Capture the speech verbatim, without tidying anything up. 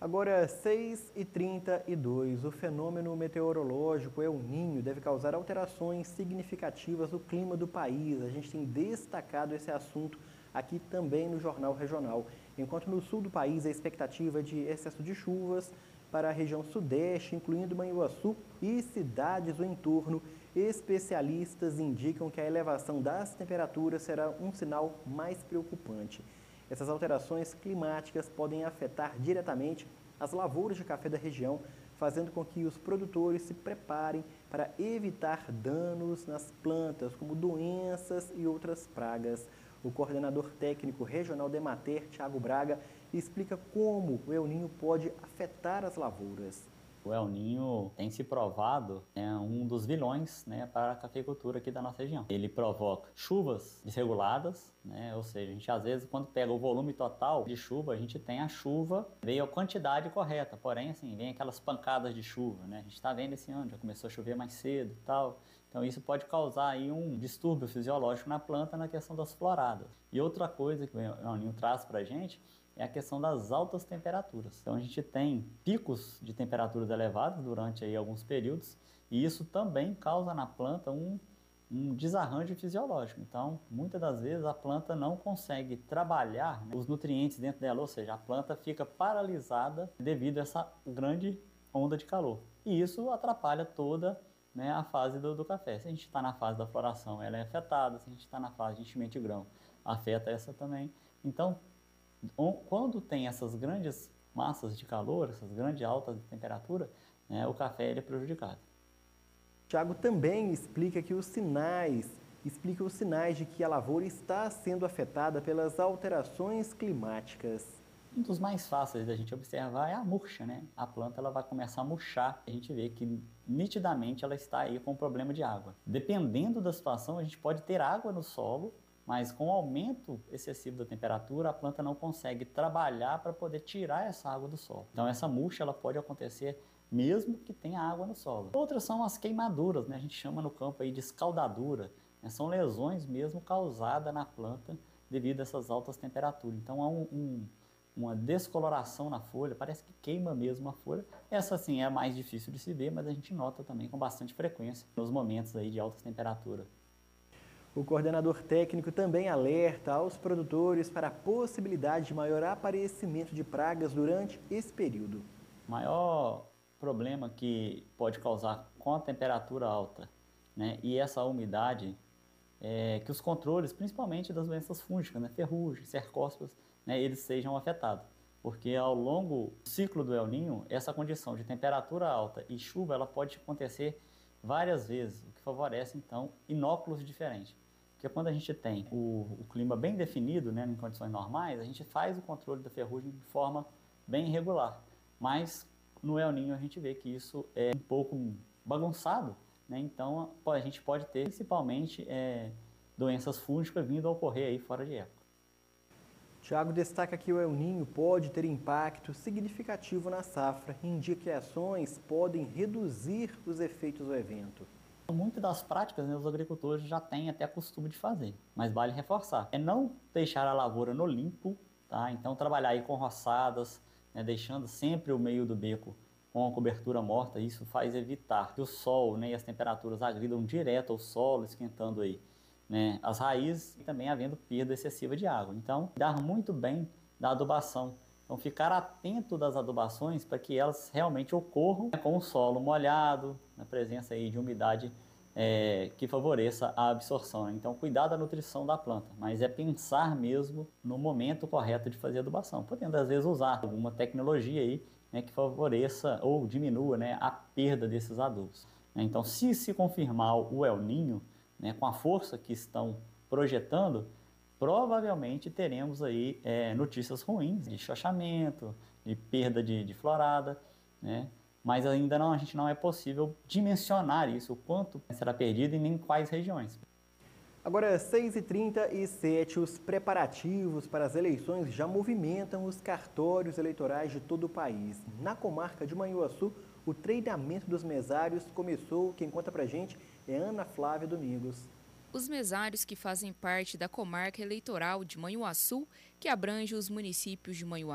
Agora, seis e trinta e dois, o fenômeno meteorológico El Niño deve causar alterações significativas no clima do país. A gente tem destacado esse assunto aqui também no Jornal Regional. Enquanto no sul do país a expectativa é de excesso de chuvas para a região sudeste, incluindo Manhuaçu e cidades do entorno, especialistas indicam que a elevação das temperaturas será um sinal mais preocupante. Essas alterações climáticas podem afetar diretamente as lavouras de café da região, fazendo com que os produtores se preparem para evitar danos nas plantas, como doenças e outras pragas. O coordenador técnico regional da Emater, Thiago Braga, explica como o El Niño pode afetar as lavouras. O El Niño tem se provado é um dos vilões, né, para a cafeicultura aqui da nossa região. Ele provoca chuvas desreguladas, né, ou seja, a gente às vezes quando pega o volume total de chuva, a gente tem a chuva, veio a quantidade correta, porém assim, vem aquelas pancadas de chuva, né, a gente está vendo esse ano, já começou a chover mais cedo e tal, então isso pode causar aí um distúrbio fisiológico na planta na questão das floradas. E outra coisa que o El Niño traz para a gente é a questão das altas temperaturas. Então a gente tem picos de temperaturas elevadas durante aí alguns períodos e isso também causa na planta um, um desarranjo fisiológico. Então muitas das vezes a planta não consegue trabalhar, né, os nutrientes dentro dela, ou seja, a planta fica paralisada devido a essa grande onda de calor. E isso atrapalha toda, né, a fase do, do café. Se a gente está na fase da floração, ela é afetada. Se a gente está na fase de enchimento de grão, afeta essa também. Então, quando tem essas grandes massas de calor, essas grandes altas de temperatura, né, o café ele é prejudicado. Thiago também explica que os sinais, explica os sinais de que a lavoura está sendo afetada pelas alterações climáticas. Um dos mais fáceis da gente observar é a murcha, né? A planta ela vai começar a murchar. A gente vê que nitidamente ela está aí com problema de água. Dependendo da situação, a gente pode ter água no solo, mas com o aumento excessivo da temperatura, a planta não consegue trabalhar para poder tirar essa água do solo. Então essa murcha ela pode acontecer mesmo que tenha água no solo. Outras são as queimaduras, né? A gente chama no campo aí de escaldadura, né? São lesões mesmo causadas na planta devido a essas altas temperaturas. Então há um, um, uma descoloração na folha, parece que queima mesmo a folha. Essa sim é a mais difícil de se ver, mas a gente nota também com bastante frequência nos momentos aí de altas temperaturas. O coordenador técnico também alerta aos produtores para a possibilidade de maior aparecimento de pragas durante esse período. O maior problema que pode causar com a temperatura alta, né, e essa umidade é que os controles, principalmente das doenças fúngicas, né, ferrugem, cercósporas, né, eles sejam afetados. Porque ao longo do ciclo do El Niño, essa condição de temperatura alta e chuva ela pode acontecer várias vezes, o que favorece então inóculos diferentes. Porque quando a gente tem o, o clima bem definido, né, em condições normais, a gente faz o controle da ferrugem de forma bem irregular. Mas no El Niño a gente vê que isso é um pouco bagunçado, né, então a gente pode ter principalmente é, doenças fúngicas vindo a ocorrer aí fora de época. Thiago destaca que o El Niño pode ter impacto significativo na safra e indica que ações podem reduzir os efeitos do evento. Muitas das práticas, né, os agricultores já têm até costume de fazer, mas vale reforçar. É não deixar a lavoura no limpo, tá? Então trabalhar aí com roçadas, né, deixando sempre o meio do beco com a cobertura morta, isso faz evitar que o sol, né, e as temperaturas agridam direto ao solo, esquentando aí, né, as raízes e também havendo perda excessiva de água. Então, cuidar muito bem da adubação. Então, ficar atento das adubações para que elas realmente ocorram, né, com o solo molhado, na presença aí de umidade é, que favoreça a absorção. Então, cuidar da nutrição da planta, mas é pensar mesmo no momento correto de fazer a adubação, podendo às vezes usar alguma tecnologia aí, né, que favoreça ou diminua, né, a perda desses adubos. Então, se se confirmar o El Niño, né, com a força que estão projetando, provavelmente teremos aí é, notícias ruins de chochamento, de perda de, de florada, né? Mas ainda não, a gente não é possível dimensionar isso, o quanto será perdido e nem em quais regiões. Agora, seis e trinta e sete, os preparativos para as eleições já movimentam os cartórios eleitorais de todo o país. Na comarca de Manhuaçu, o treinamento dos mesários começou. Quem conta pra gente é Ana Flávia Domingos. Os mesários que fazem parte da comarca eleitoral de Manhuaçu, que abrange os municípios de Manhuaçu,